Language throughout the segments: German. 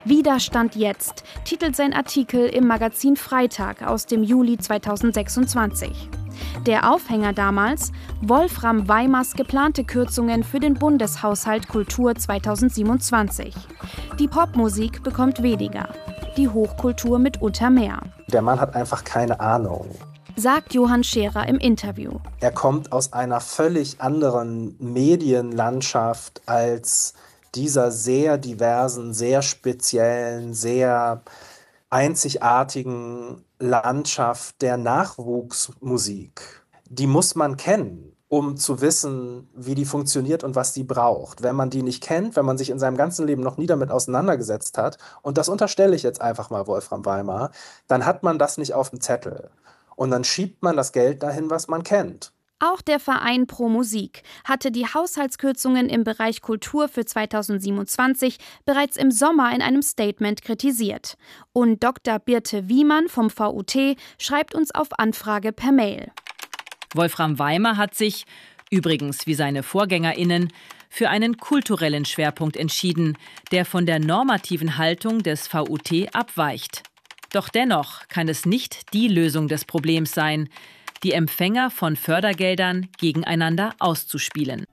Widerstand jetzt, titelt sein Artikel im Magazin Freitag aus dem Juli 2026. Der Aufhänger damals: Wolfram Weimars geplante Kürzungen für den Bundeshaushalt Kultur 2027. Die Popmusik bekommt weniger, die Hochkultur mitunter mehr. Der Mann hat einfach keine Ahnung, sagt Johann Scherer im Interview. Er kommt aus einer völlig anderen Medienlandschaft als dieser sehr diversen, sehr speziellen, sehr einzigartigen Landschaft der Nachwuchsmusik. Die muss man kennen, um zu wissen, wie die funktioniert und was die braucht. Wenn man die nicht kennt, wenn man sich in seinem ganzen Leben noch nie damit auseinandergesetzt hat, und das unterstelle ich jetzt einfach mal Wolfram Weimar, dann hat man das nicht auf dem Zettel. Und dann schiebt man das Geld dahin, was man kennt. Auch der Verein Pro Musik hatte die Haushaltskürzungen im Bereich Kultur für 2027 bereits im Sommer in einem Statement kritisiert. Und Dr. Birte Wiemann vom VUT schreibt uns auf Anfrage per Mail. Wolfram Weimar hat sich, übrigens wie seine VorgängerInnen, für einen kulturellen Schwerpunkt entschieden, der von der normativen Haltung des VUT abweicht. Doch dennoch kann es nicht die Lösung des Problems sein, die Empfänger von Fördergeldern gegeneinander auszuspielen.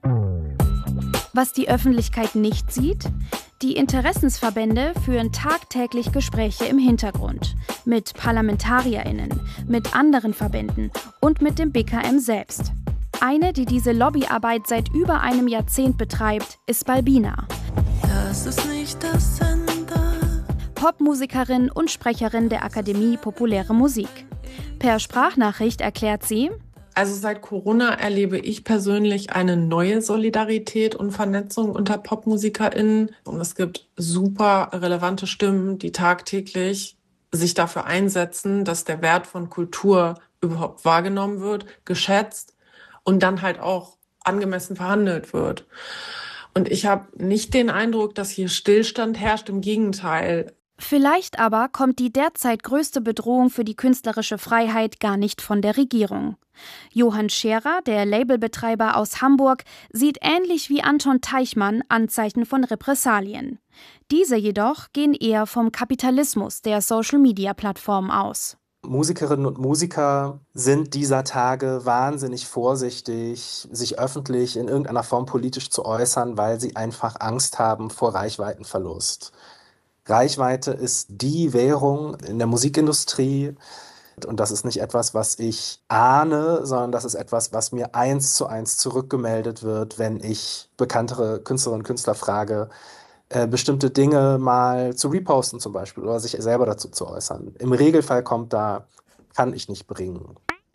Was die Öffentlichkeit nicht sieht: Die Interessensverbände führen tagtäglich Gespräche im Hintergrund. Mit ParlamentarierInnen, mit anderen Verbänden und mit dem BKM selbst. Eine, die diese Lobbyarbeit seit über einem Jahrzehnt betreibt, ist Balbina. Das ist nicht das Ende. Popmusikerin und Sprecherin der Akademie Populäre Musik. Per Sprachnachricht erklärt sie: Also seit Corona erlebe ich persönlich eine neue Solidarität und Vernetzung unter PopmusikerInnen. Und es gibt super relevante Stimmen, die tagtäglich sich dafür einsetzen, dass der Wert von Kultur überhaupt wahrgenommen wird, geschätzt und dann halt auch angemessen verhandelt wird. Und ich habe nicht den Eindruck, dass hier Stillstand herrscht, im Gegenteil. Vielleicht aber kommt die derzeit größte Bedrohung für die künstlerische Freiheit gar nicht von der Regierung. Johann Scherer, der Labelbetreiber aus Hamburg, sieht ähnlich wie Anton Teichmann Anzeichen von Repressalien. Diese jedoch gehen eher vom Kapitalismus der Social-Media-Plattformen aus. Musikerinnen und Musiker sind dieser Tage wahnsinnig vorsichtig, sich öffentlich in irgendeiner Form politisch zu äußern, weil sie einfach Angst haben vor Reichweitenverlust. Reichweite ist die Währung in der Musikindustrie. Und das ist nicht etwas, was ich ahne, sondern das ist etwas, was mir 1:1 zurückgemeldet wird, wenn ich bekanntere Künstlerinnen und Künstler frage, bestimmte Dinge mal zu reposten zum Beispiel oder sich selber dazu zu äußern. Im Regelfall kommt da, kann ich nicht bringen.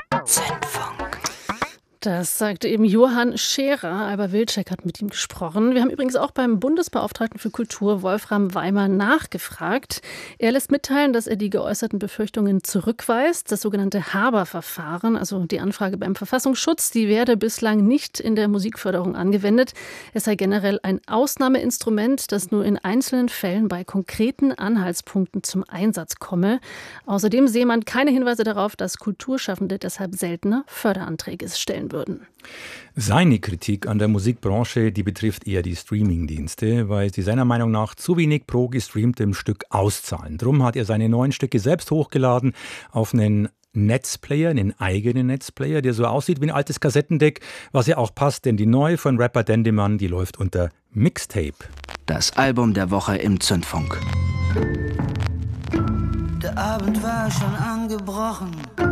Das sagte eben Johann Scherer. Alba Wilczek hat mit ihm gesprochen. Wir haben übrigens auch beim Bundesbeauftragten für Kultur, Wolfram Weimar, nachgefragt. Er lässt mitteilen, dass er die geäußerten Befürchtungen zurückweist. Das sogenannte Haber-Verfahren, also die Anfrage beim Verfassungsschutz, die werde bislang nicht in der Musikförderung angewendet. Es sei generell ein Ausnahmeinstrument, das nur in einzelnen Fällen bei konkreten Anhaltspunkten zum Einsatz komme. Außerdem sehe man keine Hinweise darauf, dass Kulturschaffende deshalb seltener Förderanträge stellen würden. Seine Kritik an der Musikbranche, die betrifft eher die Streamingdienste, weil sie seiner Meinung nach zu wenig pro gestreamtem Stück auszahlen. Drum hat er seine neuen Stücke selbst hochgeladen auf einen Netzplayer, einen eigenen Netzplayer, der so aussieht wie ein altes Kassettendeck, was ja auch passt, denn die neue von Rapper Dendemann, die läuft unter Mixtape. Das Album der Woche im Zündfunk. Der Abend war schon angebrochen.